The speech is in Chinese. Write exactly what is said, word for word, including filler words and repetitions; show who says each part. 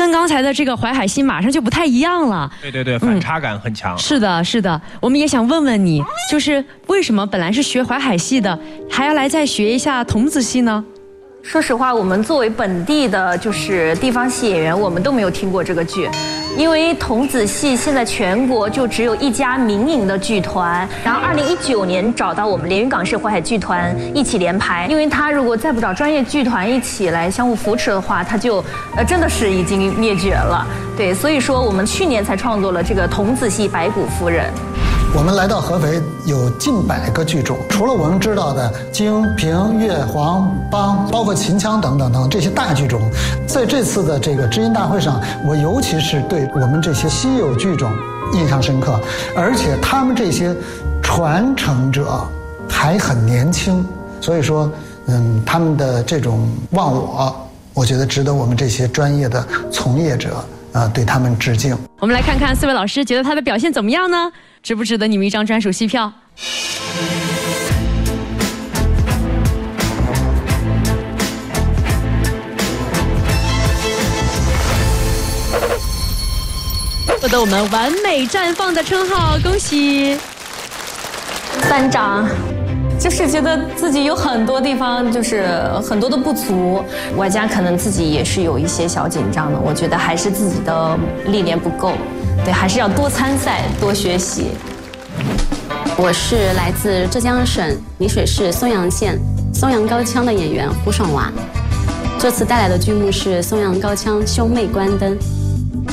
Speaker 1: 跟刚才的这个淮海戏马上就不太一样了。
Speaker 2: 对对对，反差感很强。
Speaker 1: 嗯、是的，是的。我们也想问问你，就是为什么本来是学淮海戏的，还要来再学一下童子戏呢？
Speaker 3: 说实话，我们作为本地的，就是地方戏演员，我们都没有听过这个剧，因为童子戏现在全国就只有一家民营的剧团，然后二零一九年找到我们连云港市淮海剧团一起联排，因为他如果再不找专业剧团一起来相互扶持的话，他就呃真的是已经灭绝了。对，所以说我们去年才创作了这个童子戏《白骨夫人》。
Speaker 4: 我们来到合肥有近百个剧种，除了我们知道的京、评、粤、黄、梆，包括秦腔等等等这些大剧种，在这次的这个知音大会上，我尤其是对我们这些稀有剧种印象深刻，而且他们这些传承者还很年轻，所以说，嗯，他们的这种忘我，我觉得值得我们这些专业的从业者啊、呃、对他们致敬。
Speaker 1: 我们来看看四位老师觉得他的表现怎么样呢？值不值得你们一张专属戏票？获得我们完美绽放的称号，恭喜！
Speaker 3: 三张。就是觉得自己有很多地方就是很多的不足，外加可能自己也是有一些小紧张的。我觉得还是自己的历练不够，对，还是要多参赛，多学习。
Speaker 5: 我是来自浙江省丽水市松阳县松阳高腔的演员胡爽娃，这次带来的剧目是松阳高腔兄妹关灯。